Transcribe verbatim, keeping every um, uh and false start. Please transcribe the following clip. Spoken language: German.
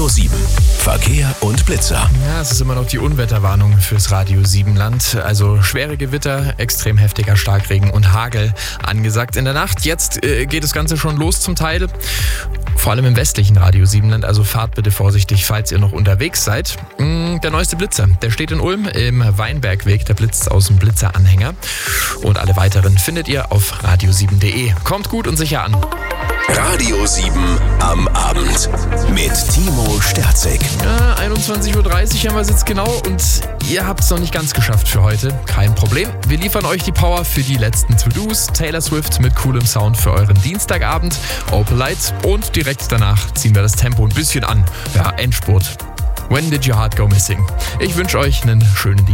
Radio sieben. Verkehr und Blitzer. Ja, es ist immer noch die Unwetterwarnung fürs Radio sieben Land. Also schwere Gewitter, extrem heftiger Starkregen und Hagel angesagt in der Nacht. Jetzt äh, geht das Ganze schon los zum Teil. Vor allem im westlichen Radio sieben Land, also fahrt bitte vorsichtig, falls ihr noch unterwegs seid. Der neueste Blitzer, der steht in Ulm im Weinbergweg, der blitzt aus dem Blitzeranhänger. Und alle weiteren findet ihr auf radio sieben punkt de. Kommt gut und sicher an. Radio sieben am Abend mit Timo Sterzig. Ja, einundzwanzig Uhr dreißig haben wir es jetzt genau und ihr habt es noch nicht ganz geschafft für heute. Kein Problem, wir liefern euch die Power für die letzten To-Dos. Taylor Swift mit coolem Sound für euren Dienstagabend, Opel Light und direkt danach ziehen wir das Tempo ein bisschen an. Ja, Endspurt. When did your heart go missing? Ich wünsche euch einen schönen Dienstag.